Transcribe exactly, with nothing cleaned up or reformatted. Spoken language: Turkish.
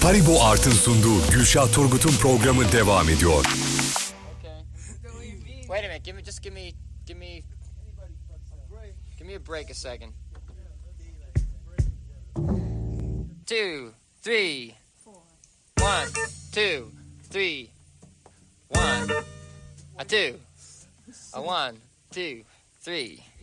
Haribo Art'ın sunduğu Gülşah Turgut'un programı devam ediyor. Okay. Wait a minute. Give me just give me give me give me a break a second. Two, three, one, two, three, one, a two, a one, two, three.